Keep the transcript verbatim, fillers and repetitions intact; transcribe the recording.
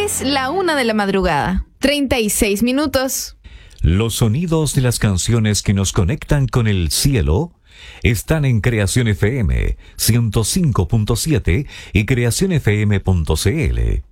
Es la una de la madrugada, treinta y seis minutos. Los sonidos de las canciones que nos conectan con el cielo están en Creación F M ciento cinco punto siete y creación f m punto c l.